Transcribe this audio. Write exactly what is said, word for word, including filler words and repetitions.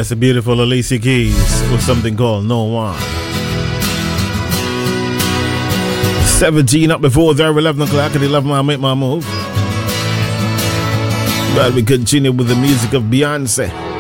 That's the beautiful Alicia Keys with something called No One. seventeen up before there, eleven o'clock at eleven. I'll make my move. But we continue with the music of Beyonce.